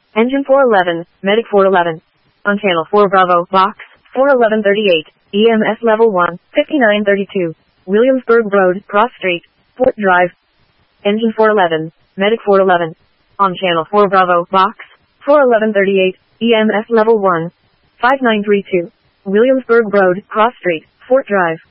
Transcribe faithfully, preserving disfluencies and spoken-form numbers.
Engine four eleven, Medic four eleven. On channel four Bravo, box, four eleven thirty-eight, E M S level one, fifty-nine thirty-two. Williamsburg Road, Cross Street, Fort Drive. Engine four eleven, Medic four eleven. On channel four Bravo, box, four eleven thirty-eight, E M S level one, five nine three two. Williamsburg Road, Cross Street, Fort Drive.